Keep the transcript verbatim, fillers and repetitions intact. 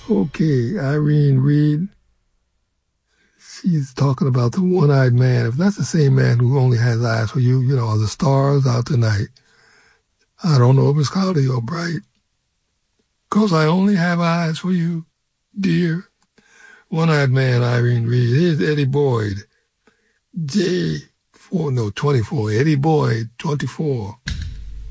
Okay, Irene Reed. She's talking about the one-eyed man. If that's the same man who only has eyes for you, you know, are the stars out tonight? I don't know if it's cloudy or bright. 'Cause I only have eyes for you, dear. One-eyed man, Irene Reed. Here's Eddie Boyd. J four, no, twenty-four. Eddie Boyd, twenty-four.